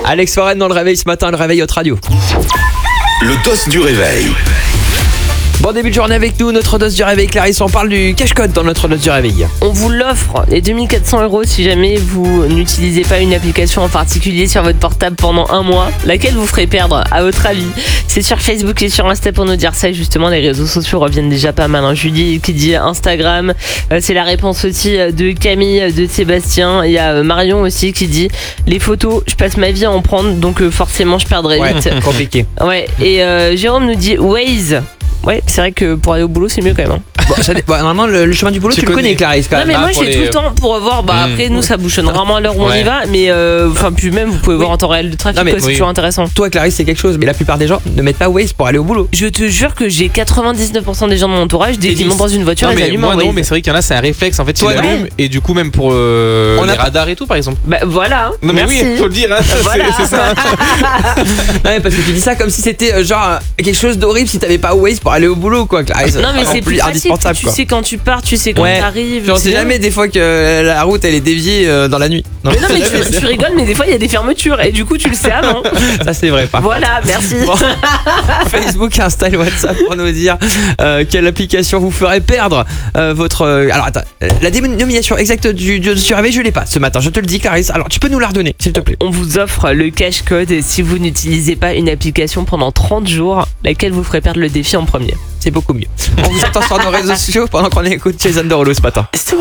Alex Warren dans le réveil ce matin, le réveil Hot Radio. Le dos du réveil. Bon début de journée avec nous, notre dose du réveil. Clarisse, on parle du cash-code dans notre dose du réveil. On vous l'offre, les 2400 € si jamais vous n'utilisez pas une application en particulier sur votre portable pendant un mois. Laquelle vous ferait perdre, à votre avis? C'est sur Facebook et sur Insta pour nous dire ça. Et justement, les réseaux sociaux reviennent déjà pas mal. Julie qui dit Instagram. C'est la réponse aussi de Camille, de Sébastien. Il y a Marion aussi qui dit les photos, je passe ma vie à en prendre, donc forcément je perdrai vite. Compliqué. Ouais. Et Jérôme nous dit Waze. Ouais, c'est vrai que pour aller au boulot, c'est mieux quand même. Normalement, le chemin du boulot, tu le connais, Clarisse, quand Non, même. mais moi, je fais tout le temps pour voir. Après, nous, ça bouchonne rarement à l'heure où on y va. Mais puis même, vous pouvez voir en temps réel le trafic. C'est toujours intéressant. Toi, Clarisse, c'est quelque chose, mais la plupart des gens ne mettent pas Waze pour aller au boulot. Je te jure que j'ai 99% des gens de mon entourage, dès qu'ils montent dans une voiture, ils allument un Waze. Non, mais c'est vrai qu'il y en a, c'est un réflexe. En fait, Toi, ils l'allument. Et du coup, même pour les radars et tout, par exemple. Bah voilà. Non, mais oui, faut le dire. C'est ça. Non, mais parce que tu dis ça comme si c'était genre quelque chose d'horrible si t'avais pas Waze pour aller au boulot, quoi. Non, mais c'est plus facile. Tu sais quand tu pars, tu sais quand t'arrives. On sait jamais des fois que la route elle est déviée dans la nuit. Non, mais tu rigoles, mais des fois il y a des fermetures et du coup tu le sais avant. Ça c'est vrai, pas. Voilà, merci. Bon. Facebook, Insta et WhatsApp pour nous dire quelle application vous ferait perdre votre. Alors attends, la dénomination exacte du réveil, je l'ai pas ce matin, je te le dis, Clarisse. Alors tu peux nous la redonner, s'il te plaît. On vous offre le cash code si vous n'utilisez pas une application pendant 30 jours, laquelle vous ferait perdre le défi en premier. C'est beaucoup mieux. On vous attend sur nos réseaux sociaux pendant qu'on écoute Jason Derulo ce matin.